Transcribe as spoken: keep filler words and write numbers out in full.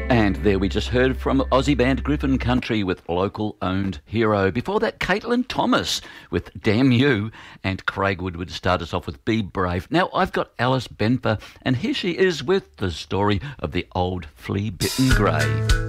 And there we just heard from Aussie band Griffin Country with Local Owned Hero. Before that, Caitlin Thomas with Damn You, and Craig Woodward start us off with Be Brave. Now, I've got Alice Benfer, and here she is with the story of the old flea-bitten grey.